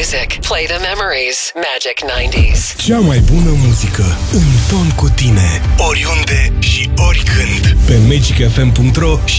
music. Play the memories. Magic 90s. Cea mai bună muzică în ton cu tine, oriunde și oricând, pe magicfm.ro